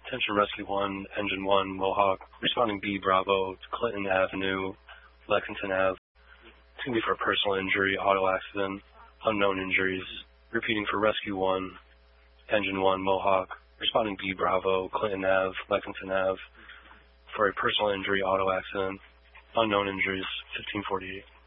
Attention Rescue 1, Engine 1, Mohawk. Responding B, Bravo, to Clinton Avenue, Lexington Ave. It's going to be for a personal injury, auto accident, unknown injuries. Repeating for Rescue 1, Engine 1, Mohawk. Responding B, Bravo, Clinton Ave, Lexington Ave. For a personal injury, auto accident, unknown injuries, 1548.